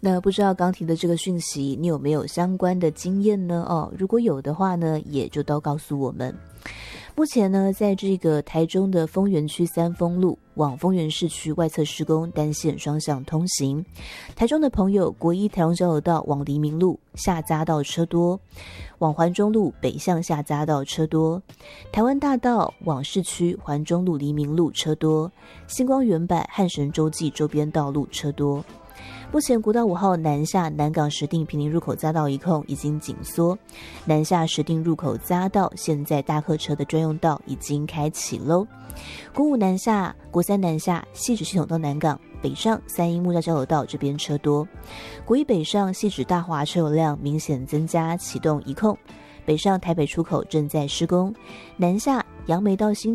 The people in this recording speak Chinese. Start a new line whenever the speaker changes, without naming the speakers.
那不知道刚提的这个讯息，你有没有相关的经验呢？如果有的话呢，也就都告诉我们。目前呢，在这个台中的丰原区三丰路往丰原市区外侧施工，单线双向通行。台中的朋友，国一台中交流道往黎明路下匝道车多，往环中路北向下匝道车多。台湾大道往市区环中路黎明路车多，星光原版汉神洲际周边道路车多。目前国道5号南下南港石碇坪林入口匝道一控已经紧缩，南下石碇入口匝道现在大客车的专用道已经开启喽。国5南下、国3南下汐止系统到南港北上三鶯木栅交流道这边车多，国1北上汐止大华车流量明显增加，启动一控。北上台北出口正在施工，南下杨梅到新